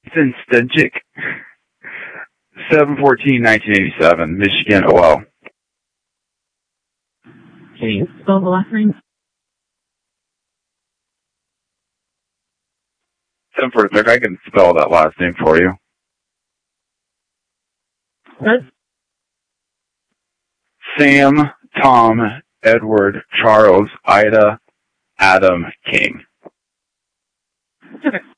Ethan Stenchik, 7/14/1987, Michigan, OL. Can you spell the last name? 7/46, I can spell that last name for you. What? Sam, Tom, Edward, Charles, Ida, Adam, King. Okay.